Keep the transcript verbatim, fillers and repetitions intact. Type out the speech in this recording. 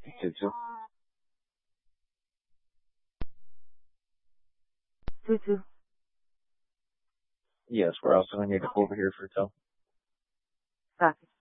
Two two. Two two. Yes, we're also going to need to go over here for Tel. Copy.